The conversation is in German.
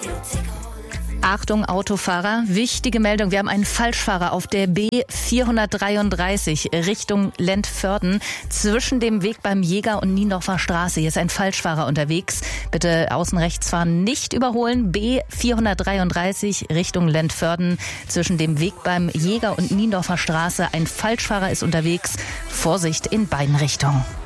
Achtung, Autofahrer, wichtige Meldung. Wir haben einen Falschfahrer auf der B433 Richtung Lentförden zwischen dem Weg beim Jäger und Niendorfer Straße. Hier ist ein Falschfahrer unterwegs. Bitte außen rechts fahren, nicht überholen. B433 Richtung Lentförden zwischen dem Weg beim Jäger und Niendorfer Straße. Ein Falschfahrer ist unterwegs. Vorsicht in beiden Richtungen.